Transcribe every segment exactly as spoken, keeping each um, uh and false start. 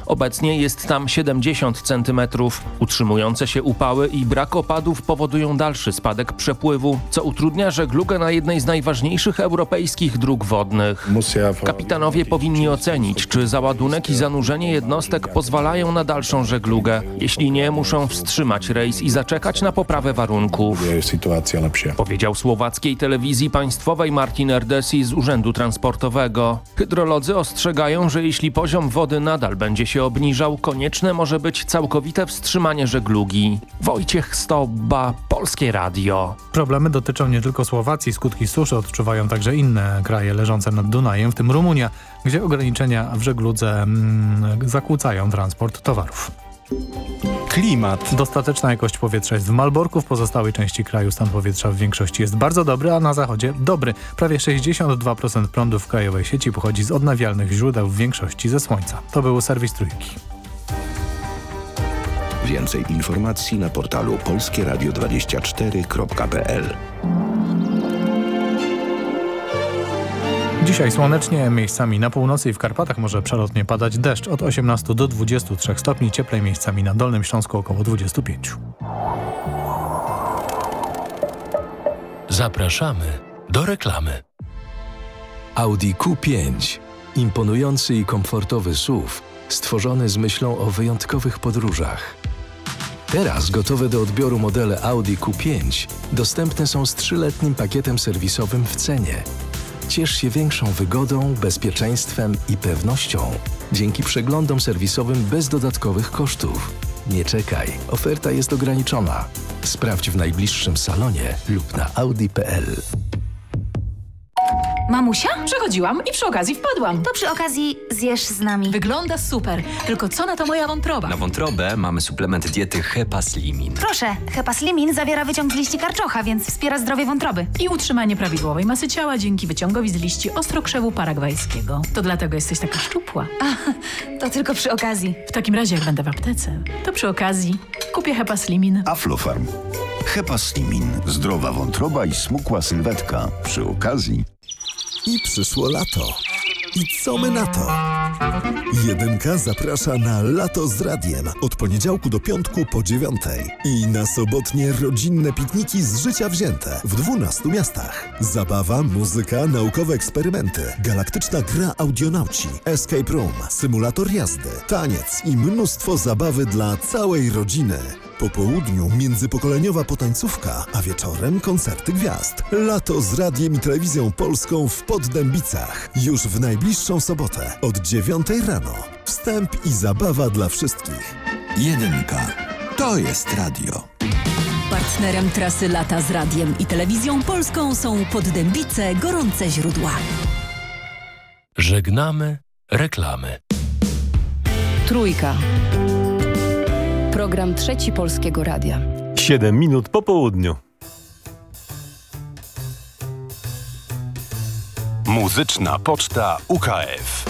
Obecnie jest tam siedemdziesiąt centymetrów. Utrzymujące się upały i brak opadów powodują dalszy spadek przepływu, co utrudnia żeglugę na jednej z najważniejszych europejskich dróg wodnych. Kapitanowie powinni ocenić, czy załadunek i zanurzenie jednostek pozwalają na dalszą żeglugę. Jeśli nie, muszą wstrzymać rejs i zaczekać na poprawę warunków. Powiedział słowackiej telewizji państwowej Martin Erdesi z Urzędu Transportowego. Hydrolodzy ostrzegają, że jeśli poziom wody nadal będzie się obniżał, konieczne może być całkowite wstrzymanie żeglugi. Wojciech Stobba, Polskie Radio. Problemy dotyczą nie tylko Słowacji. Skutki suszy odczuwają także inne kraje leżące nad Dunajem, w tym Rumunia, gdzie ograniczenia w żegludze mm, zakłócają transport towarów. Klimat. Dostateczna jakość powietrza jest w Malborku, w pozostałej części kraju stan powietrza w większości jest bardzo dobry, a na zachodzie dobry. Prawie sześćdziesiąt dwa procent prądu w krajowej sieci pochodzi z odnawialnych źródeł, w większości ze słońca. To był serwis Trójki. Więcej informacji na portalu polskie radio dwadzieścia cztery kropka p l. Dzisiaj słonecznie, miejscami na północy i w Karpatach może przelotnie padać deszcz od osiemnastu do dwudziestu trzech stopni, cieplej miejscami na Dolnym Śląsku około dwudziestu pięciu. Zapraszamy do reklamy. Audi Q pięć. Imponujący i komfortowy S U V, stworzony z myślą o wyjątkowych podróżach. Teraz gotowe do odbioru modele Audi Q pięć dostępne są z trzyletnim pakietem serwisowym w cenie. Ciesz się większą wygodą, bezpieczeństwem i pewnością dzięki przeglądom serwisowym bez dodatkowych kosztów. Nie czekaj, oferta jest ograniczona. Sprawdź w najbliższym salonie lub na audi kropka p l. Mamusia? Przechodziłam i przy okazji wpadłam. To przy okazji zjesz z nami. Wygląda super, tylko co na to moja wątroba? Na wątrobę mamy suplement diety Hepaslimin. Proszę, Hepaslimin zawiera wyciąg z liści karczocha, więc wspiera zdrowie wątroby. I utrzymanie prawidłowej masy ciała dzięki wyciągowi z liści ostrokrzewu paragwajskiego. To dlatego jesteś taka szczupła. A, to tylko przy okazji. W takim razie jak będę w aptece, to przy okazji kupię Hepaslimin. Aflofarm. Hepaslimin. Zdrowa wątroba i smukła sylwetka. Przy okazji. I przyszło lato. I co my na to? Jedynka zaprasza na Lato z Radiem od poniedziałku do piątku po dziewiątej. I na sobotnie rodzinne pikniki z życia wzięte w dwunastu miastach. Zabawa, muzyka, naukowe eksperymenty, galaktyczna gra audionauci, escape room, symulator jazdy, taniec i mnóstwo zabawy dla całej rodziny. Po południu międzypokoleniowa potańcówka, a wieczorem koncerty gwiazd. Lato z Radiem i Telewizją Polską w Poddębicach. Już w najbliższą sobotę od dziewiątej rano. Wstęp i zabawa dla wszystkich. Jedynka. To jest radio. Partnerem trasy Lata z Radiem i Telewizją Polską są Poddębice, gorące źródła. Żegnamy reklamy. Trójka. Program Trzeci Polskiego Radia. Siedem minut po południu. Muzyczna Poczta U K F.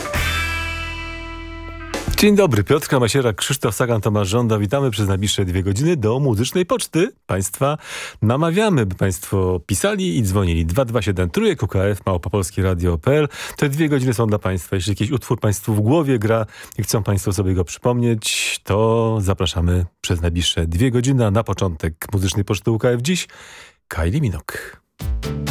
Dzień dobry, Piotr Kamasiera, Krzysztof Sagan, Tomasz Żąda. Witamy przez najbliższe dwie godziny do Muzycznej Poczty. Państwa namawiamy, by Państwo pisali i dzwonili. dwa dwa siedem trójek U K F, małpa polskie radio kropka p l. Te dwie godziny są dla Państwa. Jeśli jakiś utwór Państwu w głowie gra i chcą Państwo sobie go przypomnieć, to zapraszamy przez najbliższe dwie godziny. A na początek Muzycznej Poczty U K F dziś Kylie Minogue.